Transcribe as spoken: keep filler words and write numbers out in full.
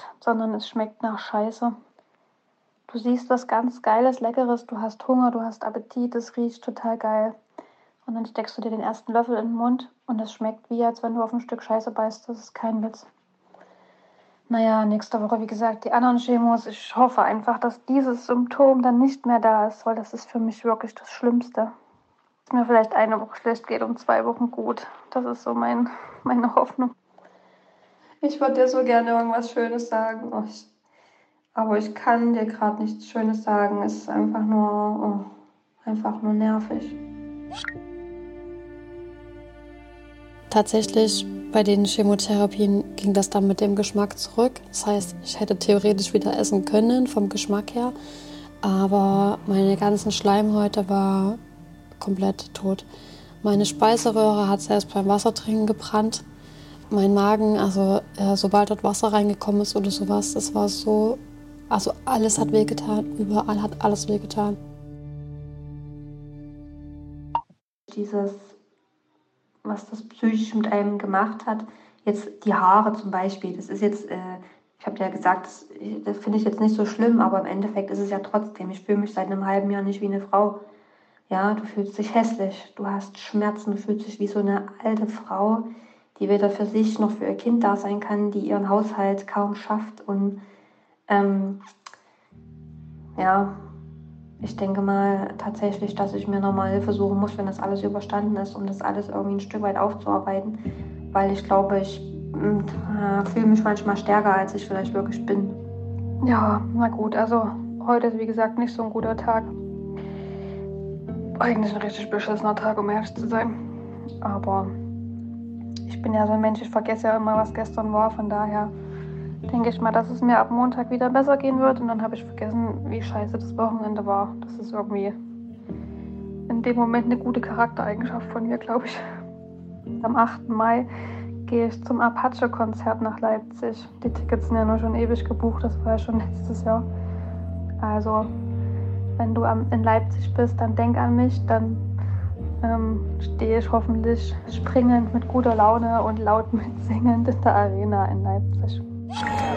schmeckt, sondern es schmeckt nach Scheiße. Du siehst was ganz Geiles, Leckeres, du hast Hunger, du hast Appetit, es riecht total geil. Und dann steckst du dir den ersten Löffel in den Mund und es schmeckt wie, als wenn du auf ein Stück Scheiße beißt. Das ist kein Witz. Naja, nächste Woche, wie gesagt, die anderen Chemos. Ich hoffe einfach, dass dieses Symptom dann nicht mehr da ist, weil das ist für mich wirklich das Schlimmste. Dass mir vielleicht eine Woche schlecht geht und zwei Wochen gut. Das ist so mein, meine Hoffnung. Ich würde dir so gerne irgendwas Schönes sagen. Oh, ich, aber ich kann dir gerade nichts Schönes sagen. Es ist einfach nur, oh, einfach nur nervig. Tatsächlich, bei den Chemotherapien ging das dann mit dem Geschmack zurück. Das heißt, ich hätte theoretisch wieder essen können, vom Geschmack her. Aber meine ganzen Schleimhäute war komplett tot. Meine Speiseröhre hat selbst beim Wassertrinken gebrannt. Mein Magen, also äh, sobald dort Wasser reingekommen ist oder sowas, das war so, also alles hat wehgetan, überall hat alles wehgetan. Dieses, was das psychisch mit einem gemacht hat, jetzt die Haare zum Beispiel, das ist jetzt, äh, ich habe ja gesagt, das, das finde ich jetzt nicht so schlimm, aber im Endeffekt ist es ja trotzdem, ich fühle mich seit einem halben Jahr nicht wie eine Frau. Ja, du fühlst dich hässlich, du hast Schmerzen, du fühlst dich wie so eine alte Frau, die weder für sich noch für ihr Kind da sein kann, die ihren Haushalt kaum schafft. Und ähm, ja, ich denke mal tatsächlich, dass ich mir nochmal Hilfe suchen muss, wenn das alles überstanden ist, um das alles irgendwie ein Stück weit aufzuarbeiten. Weil ich glaube, ich äh, fühle mich manchmal stärker, als ich vielleicht wirklich bin. Ja, na gut, also heute ist wie gesagt nicht so ein guter Tag. Eigentlich ein richtig beschissener Tag, um ehrlich zu sein. Aber ich bin ja so ein Mensch, ich vergesse ja immer, was gestern war. Von daher denke ich mal, dass es mir ab Montag wieder besser gehen wird. Und dann habe ich vergessen, wie scheiße das Wochenende war. Das ist irgendwie in dem Moment eine gute Charaktereigenschaft von mir, glaube ich. Am achten Mai gehe ich zum Apache-Konzert nach Leipzig. Die Tickets sind ja nur schon ewig gebucht, das war ja schon letztes Jahr. Also, wenn du in Leipzig bist, dann denk an mich, dann ähm, stehe ich hoffentlich springend mit guter Laune und laut mitsingend in der Arena in Leipzig.